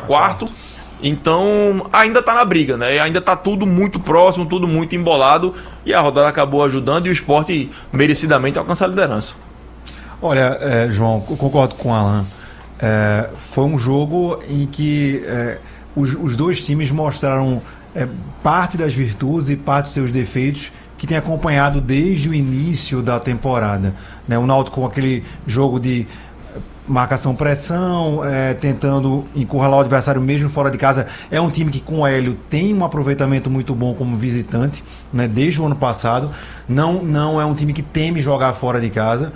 quarto. Então, ainda está na briga, né? Ainda está tudo muito próximo, tudo muito embolado. E a rodada acabou ajudando e o Sport merecidamente alcança a liderança. Olha, João, eu concordo com o Alan. Foi um jogo em que os dois times mostraram parte das virtudes e parte dos seus defeitos que tem acompanhado desde o início da temporada, né? O Náutico com aquele jogo de marcação-pressão, tentando encurralar o adversário mesmo fora de casa. É um time que com o Hélio tem um aproveitamento muito bom como visitante, né, desde o ano passado. Não é um time que teme jogar fora de casa.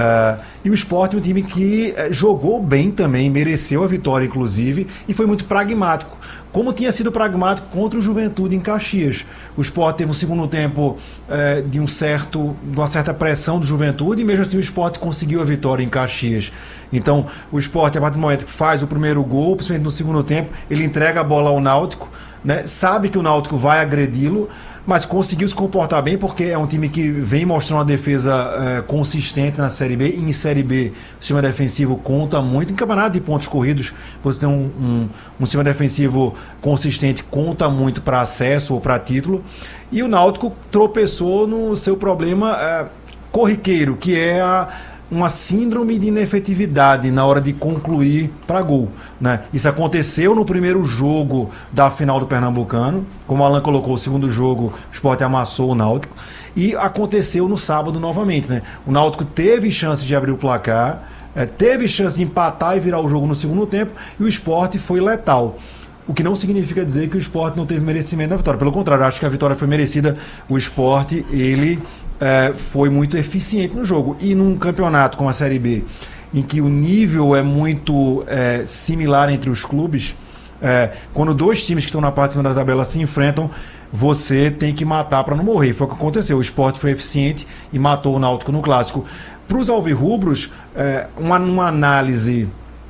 E o Sport é um time que jogou bem também, mereceu a vitória inclusive, e foi muito pragmático, como tinha sido pragmático contra o Juventude em Caxias. O Sport teve um segundo tempo de uma certa pressão do Juventude, e mesmo assim o Sport conseguiu a vitória em Caxias. Então o Sport, a partir do momento que faz o primeiro gol, principalmente no segundo tempo, ele entrega a bola ao Náutico, né, sabe que o Náutico vai agredi-lo, mas conseguiu se comportar bem, porque é um time que vem mostrando uma defesa consistente na Série B. E em Série B, o sistema defensivo conta muito. Em campeonato de pontos corridos, você tem um sistema defensivo consistente, conta muito para acesso ou para título. E o Náutico tropeçou no seu problema corriqueiro, que é uma síndrome de inefetividade na hora de concluir para gol, né? Isso aconteceu no primeiro jogo da final do Pernambucano, como o Alan colocou, o segundo jogo o Sport amassou o Náutico, e aconteceu no sábado novamente, né? O Náutico teve chance de abrir o placar, teve chance de empatar e virar o jogo no segundo tempo, e o Sport foi letal. O que não significa dizer que o Sport não teve merecimento da vitória. Pelo contrário, acho que a vitória foi merecida. O Sport, ele foi muito eficiente no jogo. E num campeonato como a Série B, em que o nível é muito similar entre os clubes, quando dois times que estão na parte de cima da tabela se enfrentam, você tem que matar para não morrer. Foi o que aconteceu. O Sport foi eficiente e matou o Náutico no clássico. Para os alvirrubros, uma análise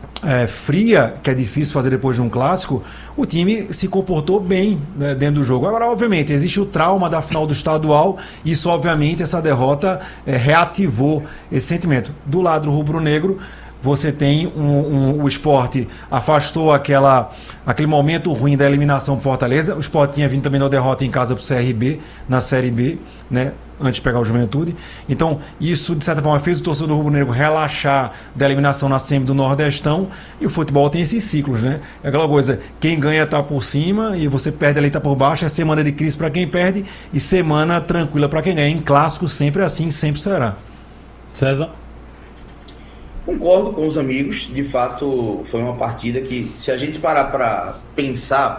fria, que é difícil fazer depois de um clássico, o time se comportou bem, né, dentro do jogo. Agora, obviamente, existe o trauma da final do estadual, e isso, obviamente, essa derrota reativou esse sentimento. Do lado do rubro-negro, você tem o Sport afastou aquele momento ruim da eliminação do Fortaleza. O Sport tinha vindo também da derrota em casa para o CRB, na Série B, né, antes de pegar o Juventude. Então, isso, de certa forma, fez o torcedor rubro-negro relaxar da eliminação na semi do Nordestão, e o futebol tem esses ciclos, né? É aquela coisa, quem ganha tá por cima e você perde ali, tá por baixo. É semana de crise para quem perde e semana tranquila para quem ganha. Em clássico, sempre assim, sempre será. César? Concordo com os amigos, de fato foi uma partida que, se a gente parar para pensar,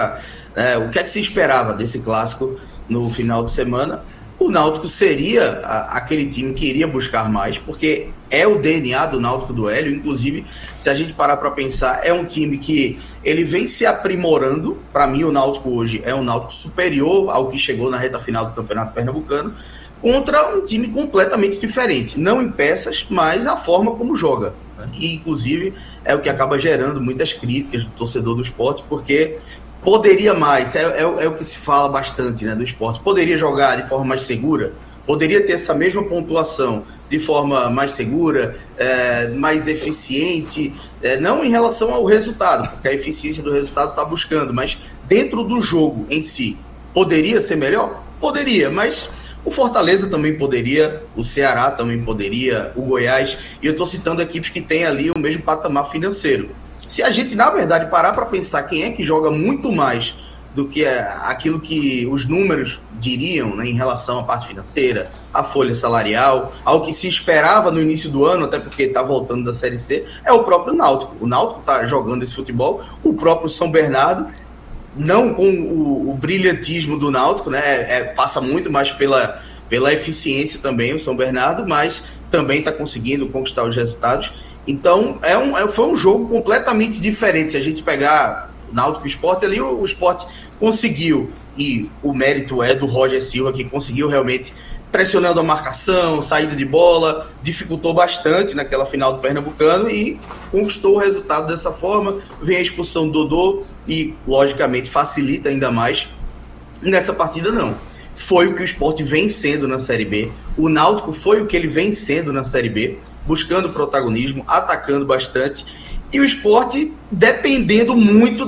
o que é que se esperava desse clássico no final de semana, o Náutico seria aquele time que iria buscar mais, porque é o DNA do Náutico do Hélio. Inclusive, se a gente parar para pensar, é um time que ele vem se aprimorando. Para mim, o Náutico hoje é um Náutico superior ao que chegou na reta final do Campeonato Pernambucano, contra um time completamente diferente, não em peças, mas a forma como joga, né? E inclusive é o que acaba gerando muitas críticas do torcedor do Sport, porque poderia mais, é o que se fala bastante, né, do Sport, poderia jogar de forma mais segura, poderia ter essa mesma pontuação de forma mais segura, mais eficiente, não em relação ao resultado, porque a eficiência do resultado está buscando, mas dentro do jogo em si, poderia ser melhor? Poderia, mas o Fortaleza também poderia, o Ceará também poderia, o Goiás, e eu estou citando equipes que têm ali o mesmo patamar financeiro. Se a gente, na verdade, parar para pensar quem é que joga muito mais do que aquilo que os números diriam, né, em relação à parte financeira, à folha salarial, ao que se esperava no início do ano, até porque está voltando da Série C, é o próprio Náutico. O Náutico está jogando esse futebol, o próprio São Bernardo, não com o brilhantismo do Náutico, né? Passa muito mais pela eficiência também o São Bernardo, mas também está conseguindo conquistar os resultados. Então, foi um jogo completamente diferente. Se a gente pegar o Náutico e o Sport, ali o Sport conseguiu, e o mérito é do Roger Silva, que conseguiu realmente, pressionando a marcação, saída de bola, dificultou bastante naquela final do Pernambucano e conquistou o resultado dessa forma. Vem a expulsão do Dodô e, logicamente, facilita ainda mais. Nessa partida, não. Foi o que o Sport vem sendo na Série B. O Náutico foi o que ele vem sendo na Série B, buscando protagonismo, atacando bastante. e o Sport dependendo muito